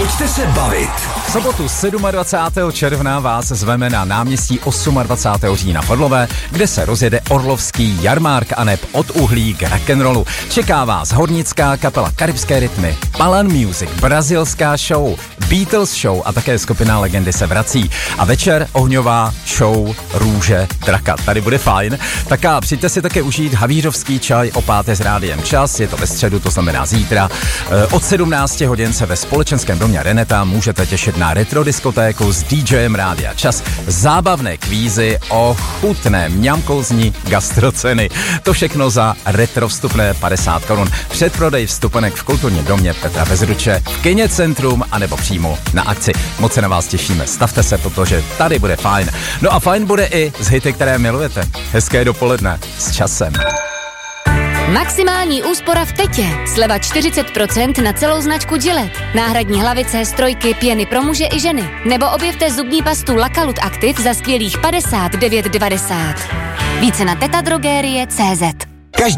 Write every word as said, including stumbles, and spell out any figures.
Pojďte se bavit. V sobotu dvacátého sedmého června vás zveme na náměstí dvacátého osmého října v Orlové, kde se rozjede Orlovský jarmárk a neb od uhlí k rock'n'rollu. Čeká vás hornická kapela Karibské rytmy, Palan Music, brazilská show, Beatles show a také skupina Legendy se vrací. A večer ohňová show Růže draka. Tady bude fajn. Tak a přijďte si také užít havířovský čaj o páté s rádiem Čas. Je to ve středu, to znamená zítra. Od sedmnácti hodin se ve společenském domě Reneta můžete těšit na retro diskotéku s DJem Rádia Čas, zábavné kvízy o chutné mňamkouzní gastroceny. To všechno za retro vstupné padesát korun. Předprodej vstupenek v kulturním domě Petra Bezruče, v Kině Centrum anebo přímo na akci. Moc se na vás těšíme. Stavte se, protože tady bude fajn. No a fajn bude i z hity, které milujete. Hezké dopoledne s Časem. Maximální úspora v Tetě. Sleva čtyřicet procent na celou značku Gillette. Náhradní hlavice, strojky, pěny pro muže i ženy. Nebo objevte zubní pastu Lakalut Active za skvělých padesát devět devadesát. Více na tetadrogerie tečka cé zet.